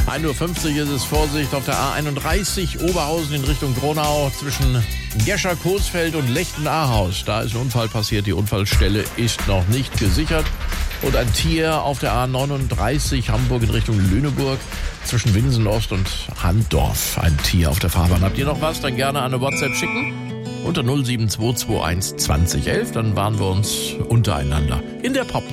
1:50 Uhr ist es. Vorsicht auf der A31 Oberhausen in Richtung Gronau zwischen Gescher-Coesfeld und Lechten-Ahaus. Da ist ein Unfall passiert. Die Unfallstelle ist noch nicht gesichert. Und ein Tier auf der A39 Hamburg in Richtung Lüneburg zwischen Winsen-Ost und Handdorf. Ein Tier auf der Fahrbahn. Habt ihr noch was? Dann gerne eine WhatsApp schicken. Unter 07221 2011. Dann waren wir uns untereinander in der Pop.